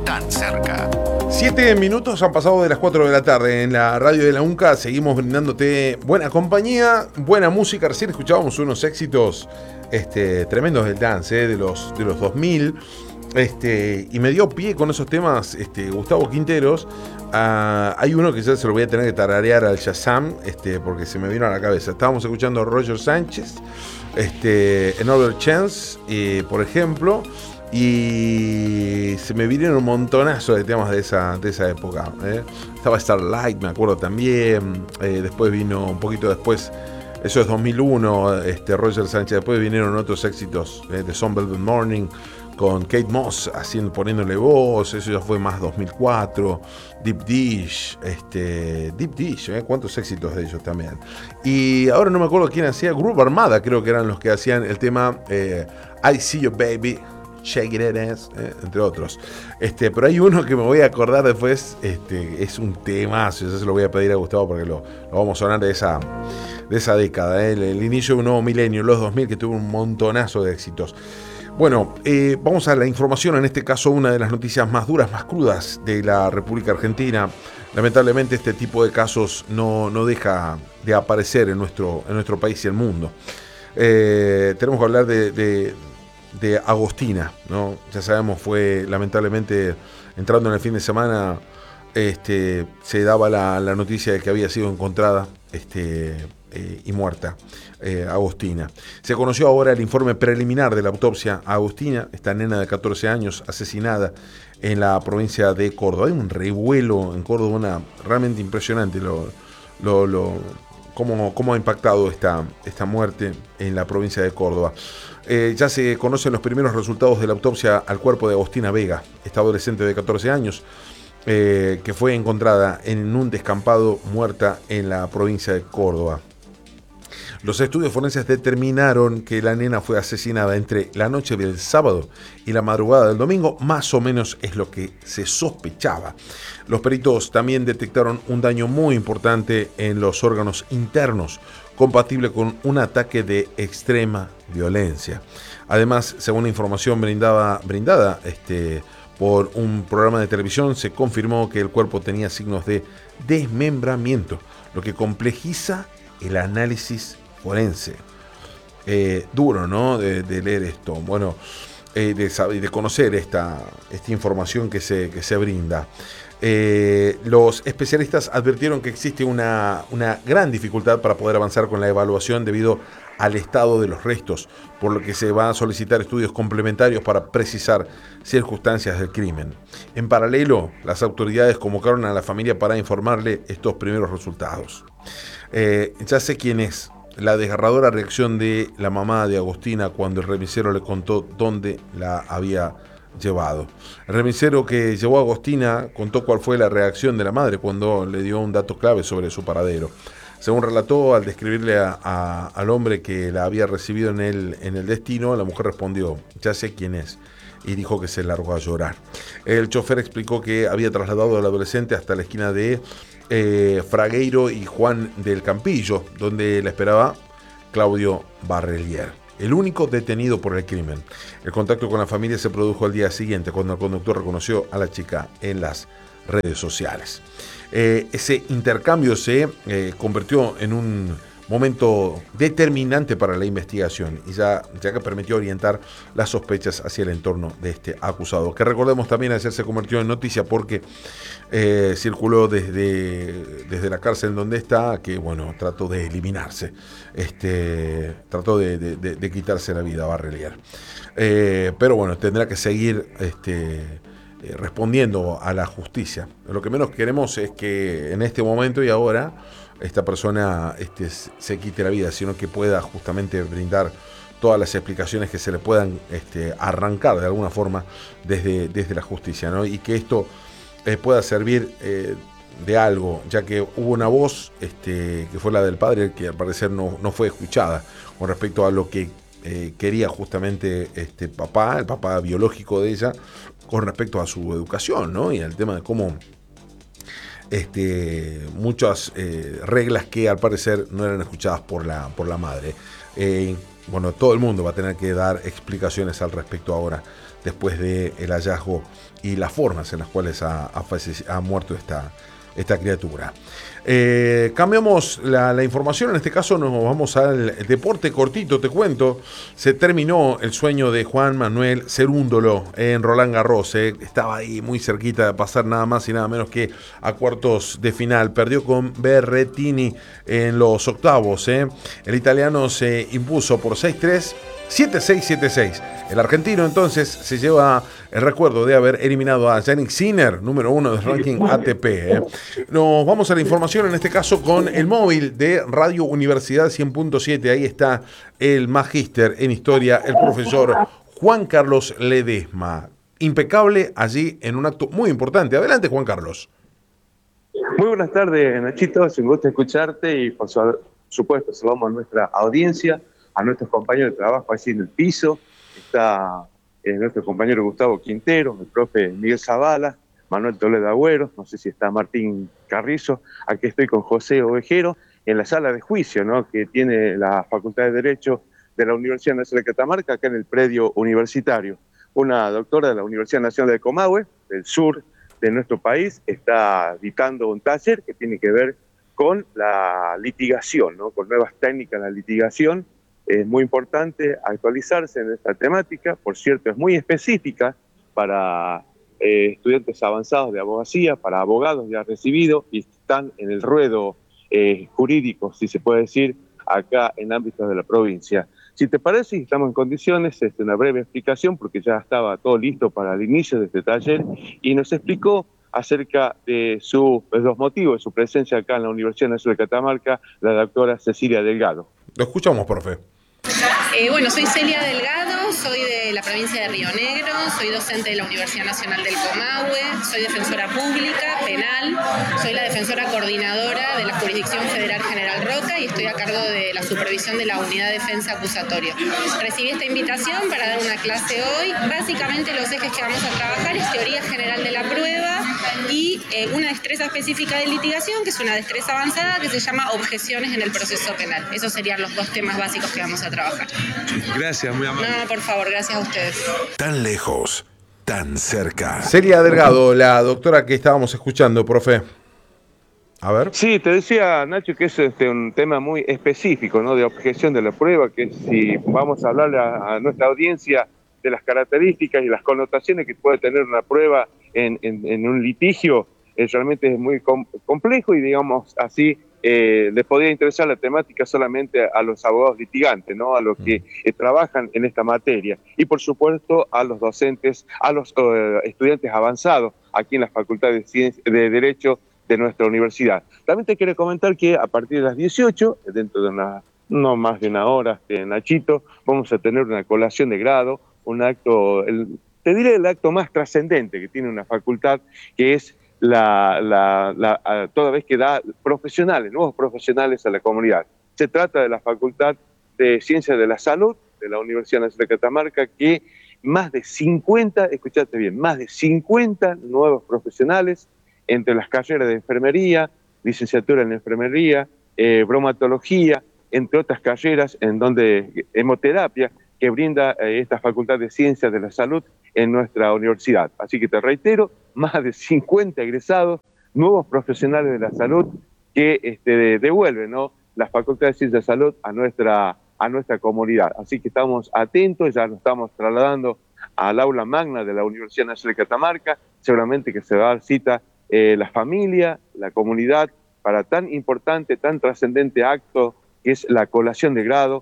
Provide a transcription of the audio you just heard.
tan cerca. 7 minutos han pasado de las 4 de la tarde en la radio de la UNCA. Seguimos brindándote buena compañía, buena música. Recién escuchábamos unos éxitos tremendos del dance, de los 2000. Y me dio pie con esos temas Gustavo Quinteros. Hay uno que ya se lo voy a tener que tararear al Shazam, porque se me vino a la cabeza. Estábamos escuchando a Roger Sánchez, Another Chance, por ejemplo. Y se me vinieron un montonazo de temas de esa época. Estaba Starlight, me acuerdo también. Después vino, un poquito después, eso es 2001, Roger Sánchez. Después vinieron otros éxitos de Some Velvet Morning con Kate Moss poniéndole voz. Eso ya fue más 2004. Deep Dish, cuántos éxitos de ellos también. Y ahora no me acuerdo quién hacía. Groove Armada creo que eran los que hacían el tema I See You Baby, Shake It Ass, entre otros. Pero hay uno que me voy a acordar después, es un temazo. Yo se lo voy a pedir a Gustavo porque lo vamos a sonar de esa década, el inicio de un nuevo milenio, los 2000, que tuvo un montonazo de éxitos. Bueno, vamos a la información, en este caso una de las noticias más duras, más crudas de la República Argentina. Lamentablemente este tipo de casos no deja de aparecer en nuestro país y el mundo. Tenemos que hablar de Agostina, ¿no? Ya sabemos, fue lamentablemente, entrando en el fin de semana, se daba la noticia de que había sido encontrada y muerta Agostina. Se conoció ahora el informe preliminar de la autopsia a Agostina, esta nena de 14 años asesinada en la provincia de Córdoba. Hay un revuelo en Córdoba, realmente impresionante cómo ha impactado esta muerte en la provincia de Córdoba. Ya se conocen los primeros resultados de la autopsia al cuerpo de Agostina Vega, esta adolescente de 14 años, que fue encontrada en un descampado muerta en la provincia de Córdoba. Los estudios forenses determinaron que la nena fue asesinada entre la noche del sábado y la madrugada del domingo, más o menos es lo que se sospechaba. Los peritos también detectaron un daño muy importante en los órganos internos, compatible con un ataque de extrema violencia. Además, según la información brindada por un programa de televisión, se confirmó que el cuerpo tenía signos de desmembramiento, lo que complejiza el análisis forense. Duro, ¿no? De leer esto. Bueno, de conocer esta información que se brinda. Los especialistas advirtieron que existe una gran dificultad para poder avanzar con la evaluación debido al estado de los restos, por lo que se van a solicitar estudios complementarios para precisar circunstancias del crimen. En paralelo, las autoridades convocaron a la familia para informarle estos primeros resultados. Ya sé quién es. La desgarradora reacción de la mamá de Agostina cuando el remisero le contó dónde la había llevado. El remisero que llevó a Agostina contó cuál fue la reacción de la madre cuando le dio un dato clave sobre su paradero. Según relató, al describirle al hombre que la había recibido en el destino, la mujer respondió: ya sé quién es, y dijo que se largó a llorar. El chofer explicó que había trasladado al adolescente hasta la esquina de Fragueiro y Juan del Campillo, donde la esperaba Claudio Barrelier, el único detenido por el crimen. El contacto con la familia se produjo al día siguiente, cuando el conductor reconoció a la chica en las redes sociales. Ese intercambio se convirtió en un momento determinante para la investigación y ya que permitió orientar las sospechas hacia el entorno de este acusado, que recordemos también ayer se convirtió en noticia porque circuló desde la cárcel donde está, que bueno, trató de eliminarse, trató de quitarse la vida a Barrelier. Pero bueno, tendrá que seguir respondiendo a la justicia. Lo que menos queremos es que en este momento y ahora esta persona se quite la vida, sino que pueda justamente brindar todas las explicaciones que se le puedan arrancar de alguna forma desde la justicia, ¿no? Y que esto pueda servir de algo, ya que hubo una voz que fue la del padre, que al parecer no fue escuchada con respecto a lo que quería justamente el papá biológico de ella, con respecto a su educación, ¿no? Y al tema de cómo muchas reglas que al parecer no eran escuchadas por la madre. Bueno, todo el mundo va a tener que dar explicaciones al respecto ahora después del hallazgo y las formas en las cuales ha muerto esta criatura. Cambiamos la información, en este caso nos vamos al deporte cortito, te cuento. Se terminó el sueño de Juan Manuel Cerúndolo en Roland Garros. Estaba ahí muy cerquita de pasar nada más y nada menos que a cuartos de final. Perdió con Berrettini en los octavos. El italiano se impuso por 6-3. 7-6, 7-6. El argentino entonces se lleva el recuerdo de haber eliminado a Jannik Sinner, número 1 del ranking ATP. Nos vamos a la información, en este caso con el móvil de Radio Universidad 100.7. Ahí está el magíster en historia, el profesor Juan Carlos Ledesma. Impecable allí en un acto muy importante. Adelante, Juan Carlos. Muy buenas tardes, Nachito. Es un gusto escucharte y por supuesto saludamos a nuestra audiencia, a nuestros compañeros de trabajo allí en el piso. Está nuestro compañero Gustavo Quintero, el profe Miguel Zavala, Manuel Toledo Agüero, no sé si está Martín Carrizo. Aquí estoy con José Ovejero en la sala de juicio, ¿no?, que tiene la Facultad de Derecho de la Universidad Nacional de Catamarca, acá en el predio universitario. Una doctora de la Universidad Nacional de Comahue, del sur de nuestro país, está dictando un taller que tiene que ver con la litigación, ¿no?, con nuevas técnicas de la litigación. Es muy importante actualizarse en esta temática, por cierto, es muy específica para estudiantes avanzados de abogacía, para abogados ya recibidos y están en el ruedo jurídico, si se puede decir, acá en ámbitos de la provincia. Si te parece, estamos en condiciones, una breve explicación, porque ya estaba todo listo para el inicio de este taller, y nos explicó acerca de los motivos de su presencia acá en la Universidad Nacional de Catamarca, la doctora Cecilia Delgado. Lo escuchamos, profe. Bueno, soy Celia Delgado, soy de la provincia de Río Negro, soy docente de la Universidad Nacional del Comahue, soy defensora pública, penal, soy la defensora coordinadora de la Jurisdicción Federal General Roca y estoy a cargo de la supervisión de la Unidad de Defensa Acusatorio. Recibí esta invitación para dar una clase hoy. Básicamente los ejes que vamos a trabajar es teoría general de la prueba y una destreza específica de litigación, que es una destreza avanzada que se llama objeciones en el proceso penal. Esos serían los dos temas básicos que vamos a trabajar. Gracias, muy amable. No, por favor, gracias a ustedes. Tan lejos, tan cerca. Celia Delgado, la doctora que estábamos escuchando, profe. A ver. Sí, te decía, Nacho, que es un tema muy específico, ¿no?, de objeción de la prueba, que si vamos a hablarle a nuestra audiencia de las características y las connotaciones que puede tener una prueba en un litigio, realmente es muy complejo y, digamos así, les podría interesar la temática solamente a los abogados litigantes, ¿no?, a los que trabajan en esta materia, y por supuesto a los docentes, a los estudiantes avanzados aquí en la Facultad de Derecho de nuestra universidad. También te quiero comentar que a partir de las 18, dentro de no más de una hora, Nachito, vamos a tener una colación de grado, un acto, te diré el acto más trascendente que tiene una facultad, que es toda vez que da profesionales, nuevos profesionales a la comunidad. Se trata de la Facultad de Ciencias de la Salud de la Universidad Nacional de Catamarca, que más de 50, escuchate bien, más de 50 nuevos profesionales entre las carreras de enfermería, licenciatura en enfermería, bromatología, entre otras carreras, en donde hemoterapia, que brinda esta Facultad de Ciencias de la Salud en nuestra universidad. Así que te reitero, más de 50 egresados, nuevos profesionales de la salud que devuelven, ¿no?, la Facultad de Ciencias de la Salud a nuestra comunidad. Así que estamos atentos, ya nos estamos trasladando al aula magna de la Universidad Nacional de Catamarca, seguramente que se va a dar cita la familia, la comunidad, para tan importante, tan trascendente acto que es la colación de grado